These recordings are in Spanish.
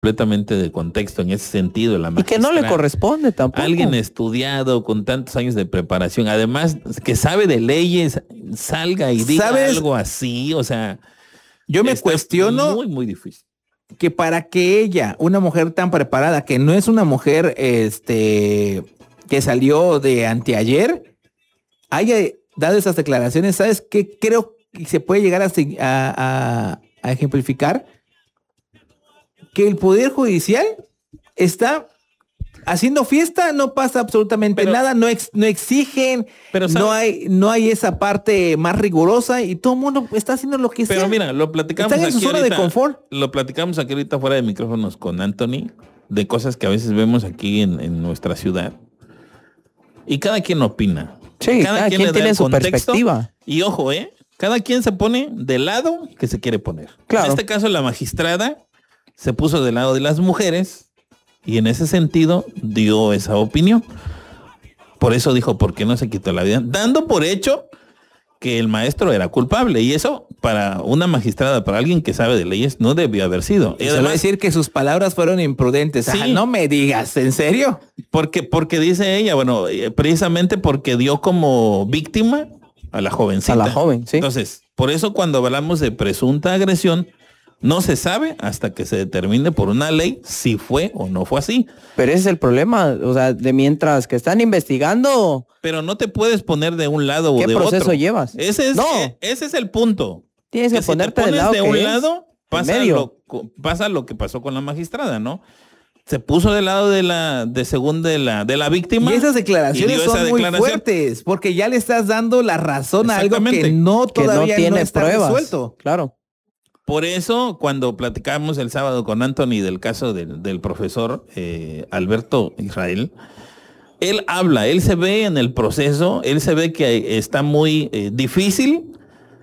completamente de contexto en ese sentido. La y que no le corresponde tampoco. Alguien estudiado con tantos años de preparación, además que sabe de leyes, salga y diga algo así, o sea, yo me cuestiono muy, muy difícil. Que para que ella, una mujer tan preparada, que no es una mujer que salió de anteayer, haya dado esas declaraciones, ¿sabes qué? Creo que se puede llegar a ejemplificar que el Poder Judicial está haciendo fiesta, no pasa absolutamente nada, no exigen, pero no hay esa parte más rigurosa y todo el mundo está haciendo lo que sea. Pero mira, lo platicamos aquí en su zona ahorita, de confort. Lo platicamos aquí ahorita fuera de micrófonos con Anthony, de cosas que a veces vemos aquí en nuestra ciudad. Y cada quien opina. Sí, cada quien tiene su perspectiva. Y ojo, cada quien se pone del lado que se quiere poner. Claro. En este caso, la magistrada se puso del lado de las mujeres y en ese sentido dio esa opinión. Por eso dijo, ¿por qué no se quitó la vida? Dando por hecho que el maestro era culpable. Y eso, para una magistrada, para alguien que sabe de leyes, no debió haber sido. Y además, decir que sus palabras fueron imprudentes. Sí. No me digas, ¿en serio? Porque dice ella, bueno, precisamente porque dio como víctima a la jovencita. A la joven, sí. Entonces, por eso cuando hablamos de presunta agresión, no se sabe hasta que se determine por una ley si fue o no fue así. Pero ese es el problema, o sea, de mientras que están investigando. Pero no te puedes poner de un lado o de otro. ¿Qué proceso llevas? Ese es el punto. Tienes que ponerte del lado de un lado, pasa lo que pasó con la magistrada, ¿no? Se puso del lado de la víctima. Y esas declaraciones son muy fuertes, porque ya le estás dando la razón a algo que todavía no está resuelto. Claro. Por eso, cuando platicamos el sábado con Anthony del caso del profesor Alberto Israel, él se ve en el proceso, él se ve que está muy difícil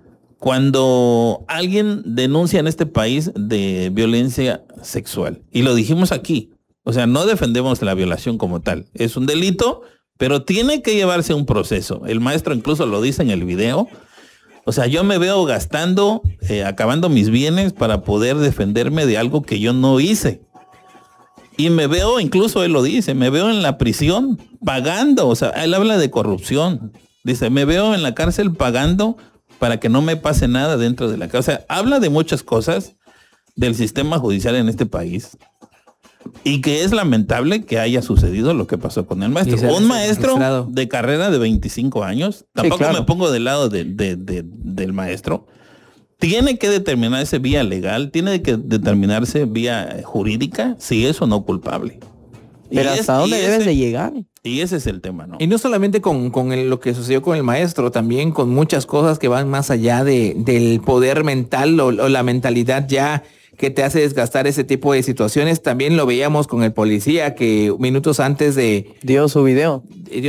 cuando alguien denuncia en este país de violencia sexual. Y lo dijimos aquí, o sea, no defendemos la violación como tal, es un delito, pero tiene que llevarse un proceso. El maestro incluso lo dice en el video. O sea, yo me veo gastando, acabando mis bienes para poder defenderme de algo que yo no hice. Y me veo, incluso él lo dice, me veo en la prisión pagando. O sea, él habla de corrupción. Dice, me veo en la cárcel pagando para que no me pase nada dentro de la cárcel. O sea, habla de muchas cosas del sistema judicial en este país. Y que es lamentable que haya sucedido lo que pasó con el maestro. Un maestro de carrera de 25 años, tampoco me pongo del lado del maestro, tiene que determinarse vía legal, tiene que determinarse vía jurídica si es o no culpable. Pero ¿hasta dónde debes de llegar? Y ese es el tema, ¿no? Y no solamente con lo que sucedió con el maestro, también con muchas cosas que van más allá del poder mental o la mentalidad ya que te hace desgastar ese tipo de situaciones. También lo veíamos con el policía que minutos antes dio su video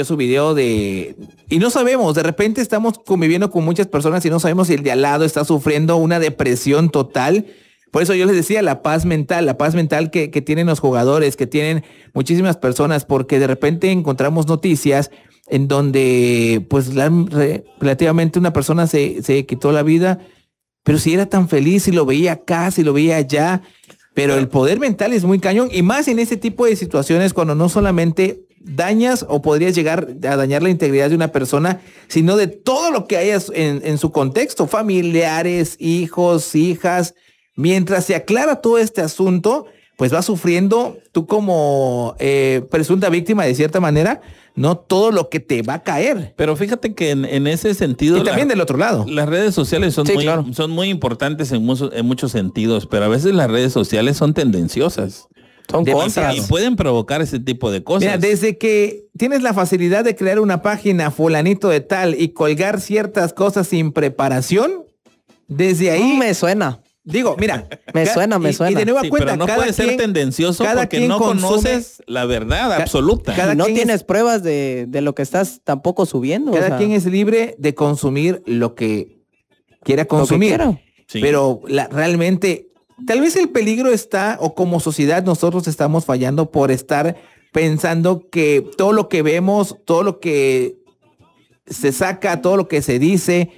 y no sabemos, de repente estamos conviviendo con muchas personas y no sabemos si el de al lado está sufriendo una depresión total. Por eso yo les decía la paz mental que tienen los jugadores, que tienen muchísimas personas, porque de repente encontramos noticias en donde pues relativamente una persona se quitó la vida. Pero si era tan feliz, si lo veía acá, si lo veía allá. Pero el poder mental es muy cañón. Y más en ese tipo de situaciones cuando no solamente dañas o podrías llegar a dañar la integridad de una persona, sino de todo lo que hayas en su contexto. Familiares, hijos, hijas. Mientras se aclara todo este asunto, pues vas sufriendo tú como presunta víctima de cierta manera, no todo lo que te va a caer. Pero fíjate que en ese sentido... Y también del otro lado. Las redes sociales son muy importantes en muchos sentidos, pero a veces las redes sociales son tendenciosas. Son contras. Y pueden provocar ese tipo de cosas. Mira, desde que tienes la facilidad de crear una página fulanito de tal y colgar ciertas cosas sin preparación, desde ahí... me suena. Digo, mira. Me suena. Y de nueva cuenta, pero no puede ser tendencioso porque no conoces la verdad absoluta. No tienes pruebas de lo que estás tampoco subiendo. Cada quien es libre de consumir lo que quiera consumir. Sí. Pero realmente, tal vez el peligro está, o como sociedad nosotros estamos fallando por estar pensando que todo lo que vemos, todo lo que se saca, todo lo que se dice...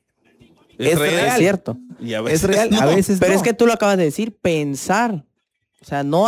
Es real. Es cierto. Y a veces es real, no. A veces pero no. es que tú lo acabas de decir, pensar O sea, no